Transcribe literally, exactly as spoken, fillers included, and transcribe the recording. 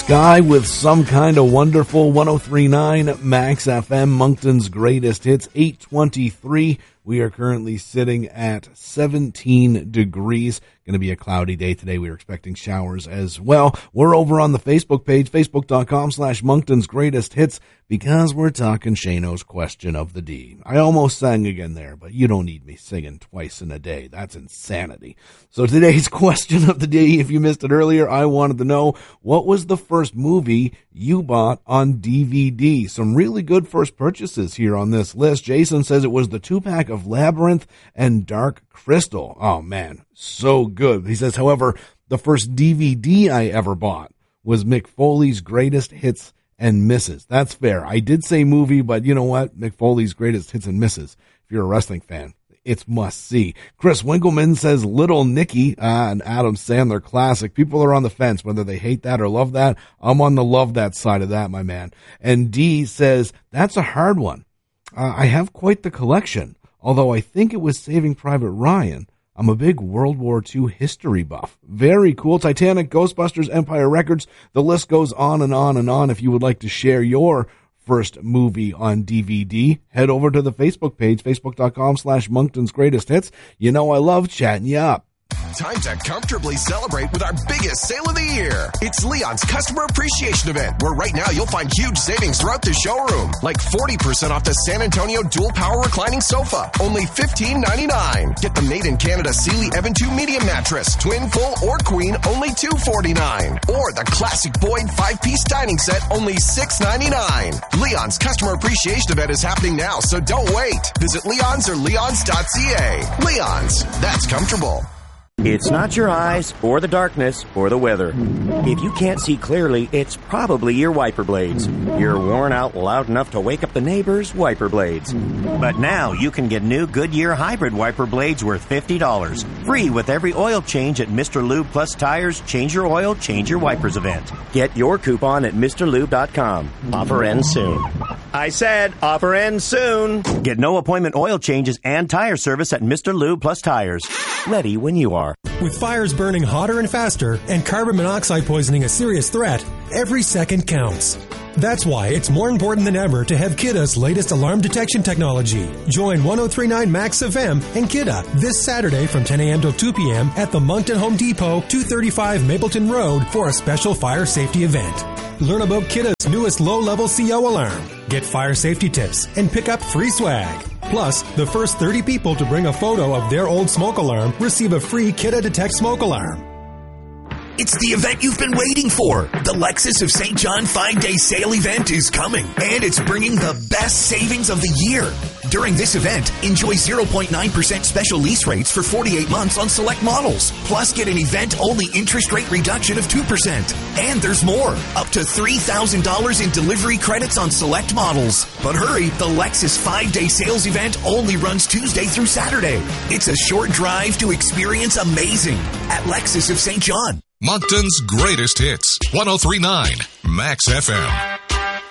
Sky with Some Kind of Wonderful. One oh three point nine Max F M, Moncton's greatest hits. Eight twenty-three. We are currently sitting at seventeen degrees. Going to be a cloudy day today. We are expecting showers as well. We're over on the Facebook page, facebook.com slash Moncton's greatest hits, because we're talking Shano's question of the D. I almost sang again there, but you don't need me singing twice in a day. That's insanity. So today's question of the day, if you missed it earlier, I wanted to know, what was the first movie you bought on D V D? Some really good first purchases here on this list. Jason says it was the two-pack of Labyrinth and Dark Crystal. Oh, man, so good. He says, however, the first D V D I ever bought was Mick Foley's Greatest Hits and Misses. That's fair. I did say movie, but you know what? Mick Foley's Greatest Hits and Misses. If you're a wrestling fan, it's must-see. Chris Winkleman says Little Nicky, uh, an Adam Sandler classic. People are on the fence whether they hate that or love that. I'm on the love that side of that, my man. And D says, that's a hard one. Uh, I have quite the collection, although I think it was Saving Private Ryan. I'm a big World War Two history buff. Very cool. Titanic, Ghostbusters, Empire Records. The list goes on and on and on. If you would like to share your first movie on D V D, head over to the Facebook page, facebook.com slash Moncton's Greatest Hits. You know I love chatting you up. Time to comfortably celebrate with our biggest sale of the year. It's Leon's Customer Appreciation Event, where right now you'll find huge savings throughout the showroom, like forty percent off the San Antonio Dual Power Reclining Sofa, only fifteen ninety-nine. Get the Made in Canada Sealy Evan two Medium Mattress, Twin, Full, or Queen, only two forty-nine. Or the Classic Boyd five-piece Dining Set, only six ninety-nine. Leon's Customer Appreciation Event is happening now, so don't wait. Visit Leon's or leons dot c a. Leon's, that's comfortable. It's not your eyes, or the darkness, or the weather. If you can't see clearly, it's probably your wiper blades. You're worn out loud enough to wake up the neighbors' wiper blades. But now you can get new Goodyear hybrid wiper blades worth fifty dollars. Free with every oil change at Mister Lube Plus Tires Change Your Oil, Change Your Wipers event. Get your coupon at Mr Lube dot com. Offer ends soon. I said offer ends soon. Get no appointment oil changes and tire service at Mister Lube Plus Tires. Ready when you are. With fires burning hotter and faster and carbon monoxide poisoning a serious threat, every second counts. That's why it's more important than ever to have Kidda's latest alarm detection technology. Join one oh three point nine Max F M and Kidda this Saturday from ten a.m. till two p.m. at the Moncton Home Depot, two thirty-five Mapleton Road for a special fire safety event. Learn about Kidda's newest low-level C O alarm, get fire safety tips, and pick up free swag. Plus, the first thirty people to bring a photo of their old smoke alarm receive a free Kidda Detect smoke alarm. It's the event you've been waiting for. The Lexus of Saint John five-day sale event is coming, and it's bringing the best savings of the year. During this event, enjoy zero point nine percent special lease rates for forty-eight months on select models. Plus, get an event-only interest rate reduction of two percent. And there's more, up to three thousand dollars in delivery credits on select models. But hurry, the Lexus five-day sales event only runs Tuesday through Saturday. It's a short drive to experience amazing at Lexus of Saint John. Moncton's greatest hits, one oh three point nine Max F M.